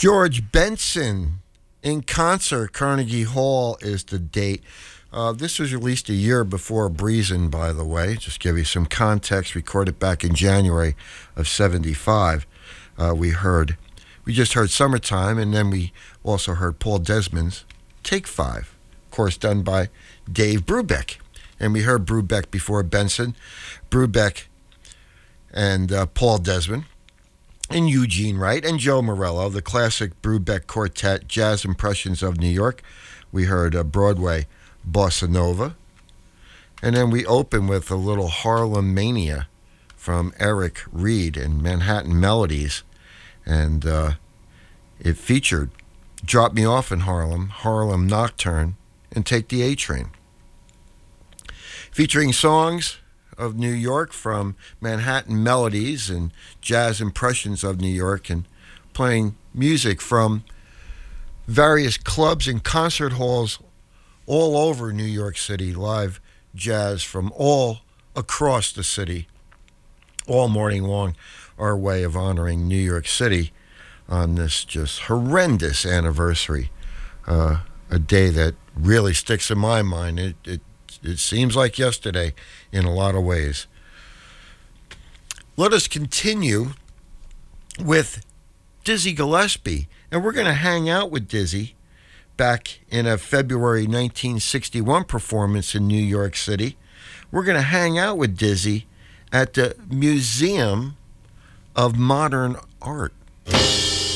George Benson in concert, Carnegie Hall is the date. This was released a year before Breezin', by the way. Just give you some context. Recorded back in January of '75. We just heard Summertime, and then we also heard Paul Desmond's Take Five, of course done by Dave Brubeck. And we heard Brubeck before Benson, Brubeck and Paul Desmond, and Eugene Wright, and Joe Morello, the classic Brubeck Quartet, Jazz Impressions of New York. We heard Broadway Bossa Nova. And then we open with a little Harlem Mania from Eric Reed and Manhattan Melodies. And it featured Drop Me Off in Harlem, Harlem Nocturne, and Take the A Train. Featuring songs of New York from Manhattan Melodies and Jazz Impressions of New York, and playing music from various clubs and concert halls all over New York City, live jazz from all across the city, all morning long, our way of honoring New York City on this just horrendous anniversary, a day that really sticks in my mind. It seems like yesterday in a lot of ways. Let us continue with Dizzy Gillespie, and we're going to hang out with Dizzy back in a February 1961 performance in New York City. We're going to hang out with Dizzy at the Museum of Modern Art.